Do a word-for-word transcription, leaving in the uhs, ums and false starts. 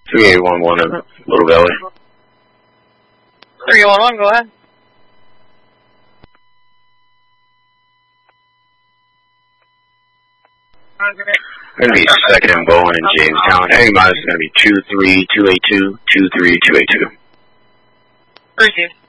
three eight one one in Little Valley. three eight one one, go ahead. Going to be second and Bowen in Jamestown. Heading miles is going to be two three two eight two, two three two eight two. Received.